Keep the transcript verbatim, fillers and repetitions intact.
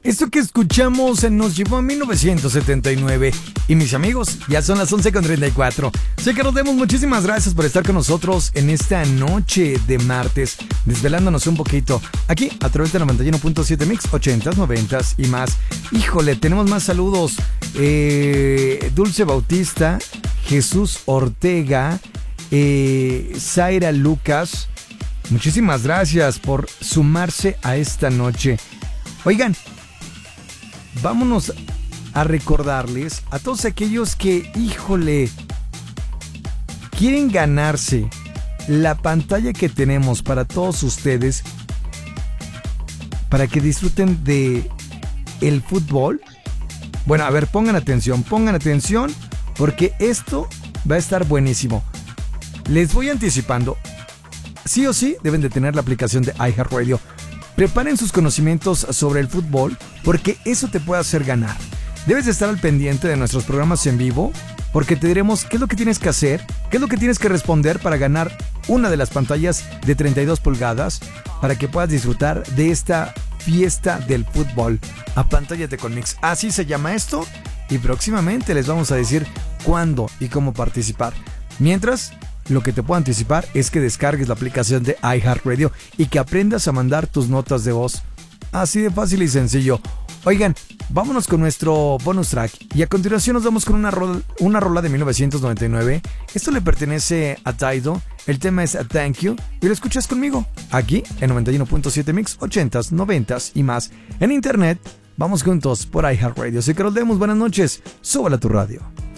Esto que escuchamos nos llevó a mil novecientos setenta y nueve. Y mis amigos, ya son las once con treinta y cuatro. Soy Carlos Demos, muchísimas gracias por estar con nosotros en esta noche de martes, desvelándonos un poquito aquí a través de noventa y uno punto siete Mix, ochentas, noventas y más. Híjole, tenemos más saludos. Eh, Dulce Bautista, Jesús Ortega, eh, Zaira Lucas. Muchísimas gracias por sumarse a esta noche. Oigan, vámonos a recordarles a todos aquellos que, híjole, quieren ganarse la pantalla que tenemos para todos ustedes, para que disfruten de el fútbol. Bueno, a ver, pongan atención, pongan atención, porque esto va a estar buenísimo. Les voy anticipando. Sí o sí deben de tener la aplicación de iHeartRadio. Preparen sus conocimientos sobre el fútbol, porque eso te puede hacer ganar. Debes de estar al pendiente de nuestros programas en vivo, porque te diremos qué es lo que tienes que hacer, qué es lo que tienes que responder para ganar una de las pantallas de treinta y dos pulgadas, para que puedas disfrutar de esta fiesta del fútbol. Apántállate con Mix. Así se llama esto, y próximamente les vamos a decir cuándo y cómo participar. Mientras, lo que te puedo anticipar es que descargues la aplicación de iHeartRadio y que aprendas a mandar tus notas de voz. Así de fácil y sencillo. Oigan, vámonos con nuestro bonus track y a continuación nos vamos con una rola, una rola de mil novecientos noventa y nueve. Esto le pertenece a Taido. El tema es Thank You y lo escuchas conmigo aquí en noventa y uno punto siete Mix, ochentas, noventas y más. En internet, vamos juntos por iHeartRadio. Soy Carlos Demos, buenas noches. Súbala a tu radio.